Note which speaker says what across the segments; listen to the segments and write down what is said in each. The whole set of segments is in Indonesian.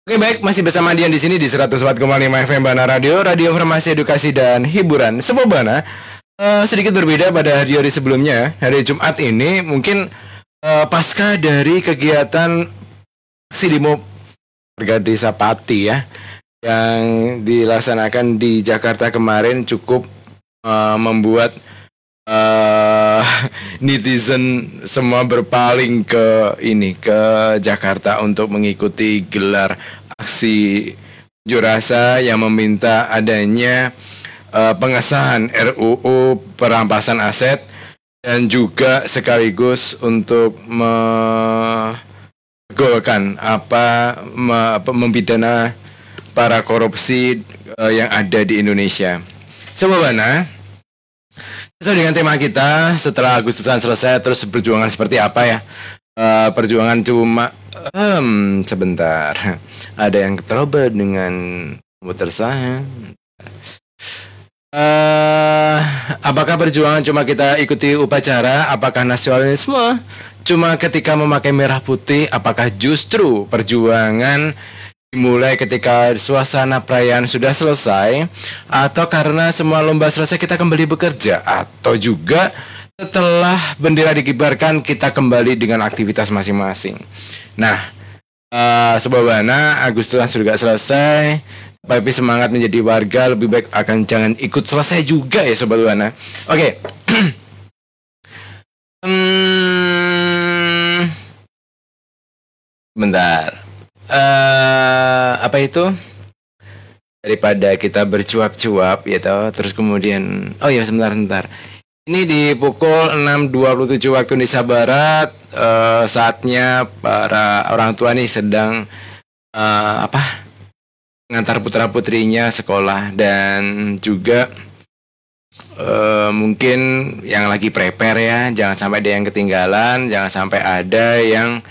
Speaker 1: Oke baik, masih bersama Dian di sini di 104,5 FM Bana Radio, Radio Informasi Edukasi dan Hiburan. Sebuah Bana sedikit berbeda pada hari-hari sebelumnya. Hari Jumat ini mungkin pasca dari kegiatan aksi demo warga desa Pati ya, yang dilaksanakan di Jakarta kemarin cukup membuat netizen semua berpaling ke Jakarta untuk mengikuti gelar aksi unjuk rasa yang meminta adanya pengesahan RUU perampasan aset dan juga sekaligus untuk menggolkan mempidana para korupsi yang ada di Indonesia. Sebabnya sesuai dengan tema kita, setelah Agustusan selesai, terus perjuangan seperti apa ya? Perjuangan cuma sebentar. Ada yang terobos dengan komputer saya. Apakah perjuangan cuma kita ikuti upacara? Apakah nasionalisme cuma ketika memakai merah putih? Apakah justru perjuangan dimulai ketika suasana perayaan sudah selesai, atau karena semua lomba selesai kita kembali bekerja, atau juga setelah bendera dikibarkan kita kembali dengan aktivitas masing-masing. Nah, sebabana Agustusan sudah selesai, tapi semangat menjadi warga lebih baik akan jangan ikut selesai juga ya Sobat Wana. Oke. Bentar. Apa itu? Daripada kita bercuap-cuap ya toh, terus kemudian sebentar. Ini di pukul 6.27 waktu Indonesia Barat, saatnya para orang tua nih sedang mengantar putra-putrinya sekolah, dan juga mungkin yang lagi prepare ya, jangan sampai ada yang ketinggalan, jangan sampai ada yang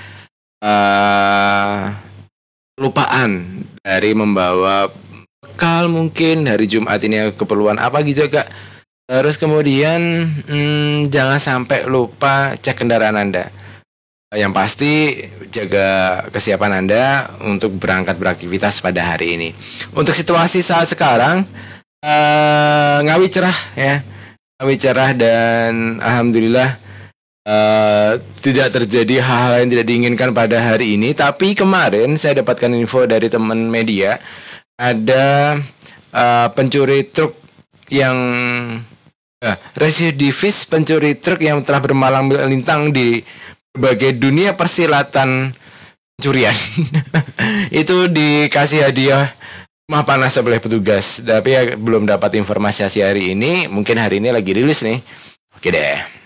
Speaker 1: lupaan dari membawa bekal mungkin hari Jumat ini, keperluan apa gitu Kak. Terus kemudian jangan sampai lupa cek kendaraan Anda. Yang pasti jaga kesiapan Anda untuk berangkat beraktivitas pada hari ini. Untuk situasi saat sekarang Ngawi cerah ya. Ngawi cerah dan alhamdulillah tidak terjadi hal-hal yang tidak diinginkan pada hari ini. Tapi kemarin saya dapatkan info dari teman media, ada pencuri truk yang residivis pencuri truk yang telah bermalang melintang di berbagai dunia persilatan pencurian. Itu dikasih hadiah rumah panas oleh petugas. Tapi ya, belum dapat informasi hari ini. Mungkin hari ini lagi rilis nih. Oke deh.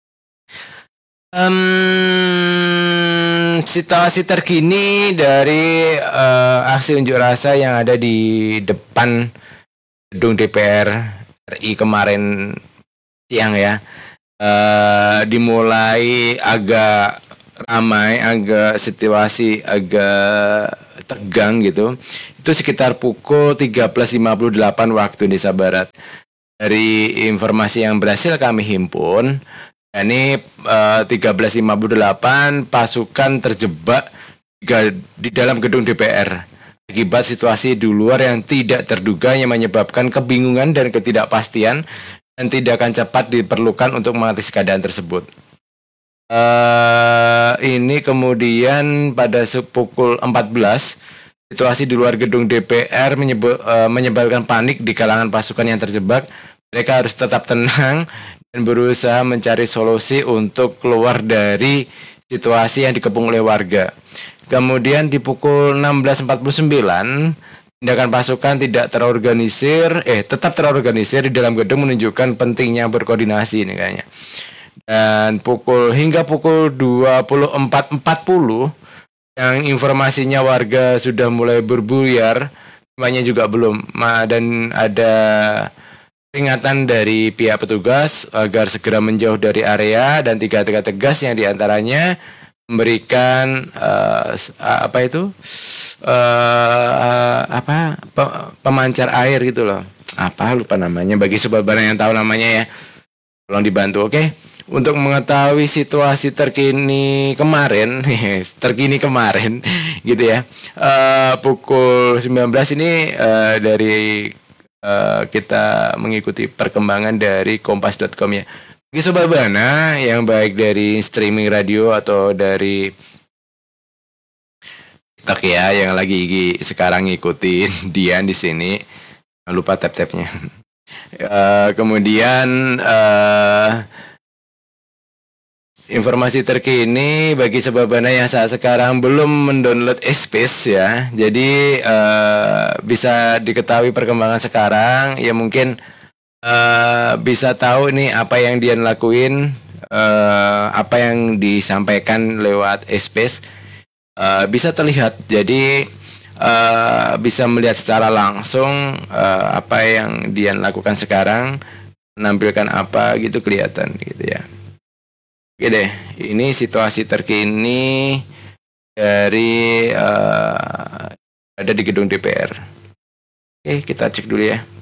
Speaker 1: Situasi terkini dari aksi unjuk rasa yang ada di depan gedung DPR RI kemarin siang ya, dimulai agak ramai, agak situasi agak tegang gitu. Itu sekitar pukul 13.58 waktu Indonesia Barat. Dari informasi yang berhasil kami himpun, ini 13.58 pasukan terjebak di dalam gedung DPR akibat situasi di luar yang tidak terduga yang menyebabkan kebingungan dan ketidakpastian dan tindakan cepat diperlukan untuk mengatasi keadaan tersebut. Ini kemudian pada pukul 14 situasi di luar gedung DPR menyebabkan panik di kalangan pasukan yang terjebak. Mereka harus tetap tenang dan berusaha mencari solusi untuk keluar dari situasi yang dikepung oleh warga. Kemudian di pukul 16.49, tindakan pasukan tetap terorganisir di dalam gedung menunjukkan pentingnya berkoordinasi ini kayaknya. Dan hingga pukul 24.40 yang informasinya warga sudah mulai berbuyar, banyak juga belum, dan ada peringatan dari pihak petugas agar segera menjauh dari area, dan 3 tegas yang diantaranya memberikan pemancar air gitu loh. Lupa namanya, bagi sobat barang yang tahu namanya ya, tolong dibantu. Oke. Untuk mengetahui situasi terkini kemarin gitu ya. Pukul 19 ini dari kita mengikuti perkembangan dari kompas.com ya. Bagi Sobat Bana yang baik dari streaming radio atau dari TikTok ya yang lagi sekarang ngikutin Dian di sini, jangan lupa tap-tapnya. Kemudian informasi terkini bagi Sobat Bana yang saat sekarang belum mendownload Space ya. Jadi bisa diketahui perkembangan sekarang ya, mungkin bisa tahu nih apa yang dia lakuin, apa yang disampaikan lewat Space. Bisa terlihat, jadi bisa melihat secara langsung apa yang dia lakukan sekarang, menampilkan apa gitu, kelihatan gitu ya. Oke deh, ini situasi terkini dari ada di gedung DPR. Oke, kita cek dulu ya.